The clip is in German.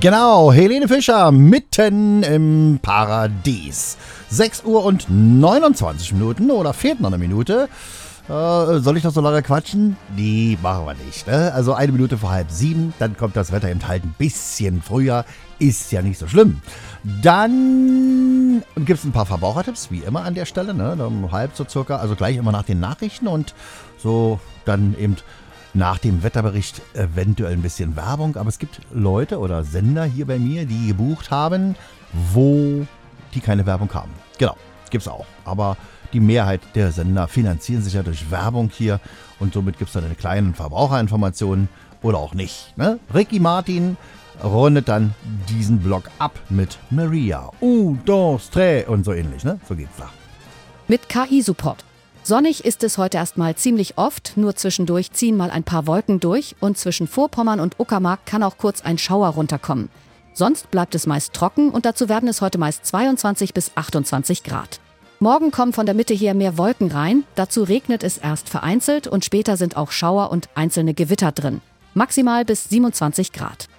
Genau, Helene Fischer, mitten im Paradies. 6 Uhr und 29 Minuten oder fehlt noch eine Minute. Soll ich noch so lange quatschen? Nee, machen wir nicht. Ne? Also 1 Minute vor 6:30, dann kommt das Wetter eben halt ein bisschen früher. Ist ja nicht so schlimm. Dann gibt es ein paar Verbrauchertipps, wie immer an der Stelle. Ne? Um halb so circa, also gleich immer nach den Nachrichten und so dann eben nach dem Wetterbericht eventuell ein bisschen Werbung. Aber es gibt Leute oder Sender hier bei mir, die gebucht haben, wo die keine Werbung haben. Genau, gibt's auch. Aber die Mehrheit der Sender finanzieren sich ja durch Werbung hier und somit gibt es dann eine kleine Verbraucherinformation oder auch nicht. Ne? Ricky Martin rundet dann diesen Blog ab mit Maria, dos, tres und so ähnlich. Ne? So geht's da. Mit KI-Support. Sonnig ist es heute erstmal ziemlich oft, nur zwischendurch ziehen mal ein paar Wolken durch und zwischen Vorpommern und Uckermark kann auch kurz ein Schauer runterkommen. Sonst bleibt es meist trocken und dazu werden es heute meist 22 bis 28 Grad. Morgen kommen von der Mitte her mehr Wolken rein, dazu regnet es erst vereinzelt und später sind auch Schauer und einzelne Gewitter drin. Maximal bis 27 Grad.